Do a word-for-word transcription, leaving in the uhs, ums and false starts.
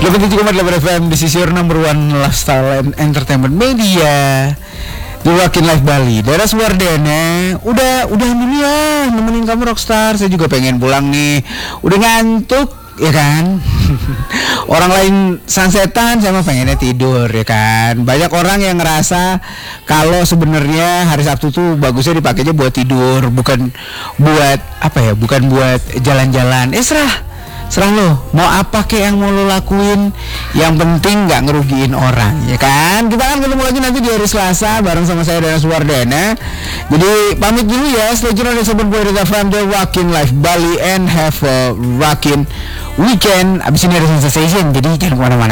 delapan puluh tujuh koma delapan F M, this is your number one lifestyle and entertainment media di Wakin Live Bali. Daerah Suwardana, udah udah dulu ya nemenin kamu Rockstar. Saya juga pengen pulang nih, udah ngantuk ya kan. Orang lain sunsetan, saya mah pengennya tidur ya kan. Banyak orang yang ngerasa kalau sebenarnya hari Sabtu tuh bagusnya dipakainya buat tidur, bukan buat apa ya, bukan buat jalan-jalan. Eh serah serah lo, mau apa kek yang mau lo lakuin, yang penting nggak ngerugiin orang, ya kan? Kita akan ketemu lagi nanti di hari Selasa bareng sama saya Dana Suwardana. Jadi pamit dulu ya, stay tune on the seven point eight F M, The Wakin Live Bali, and have a rockin' weekend. Abis ini ada sensation, jadi jangan kemana-mana.